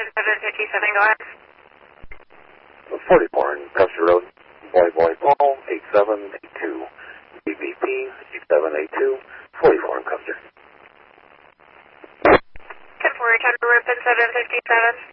757, go ahead. 44 in Custer Road, Boy Paul, 8782. BBP, 8782, 44 in Custer. 10-4, return to Ripon 757.